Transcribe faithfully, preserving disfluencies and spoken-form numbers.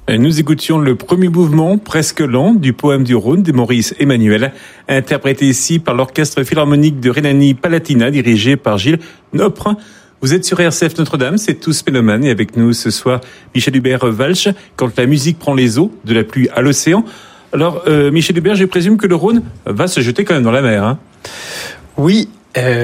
Nous écoutions le premier mouvement, presque lent, du poème du Rhône de Maurice Emmanuel, interprété ici par l'Orchestre Philharmonique de Rhénanie-Palatinat, dirigé par Gilles Nopre. Vous êtes sur R C F Notre-Dame, c'est Tous Mélomanes, et avec nous ce soir, Michel Hubert-Walsh, quand la musique prend les eaux, de la pluie à l'océan. Alors, euh, Michel Hubert, je présume que le Rhône va se jeter quand même dans la mer, hein ? Oui. Euh...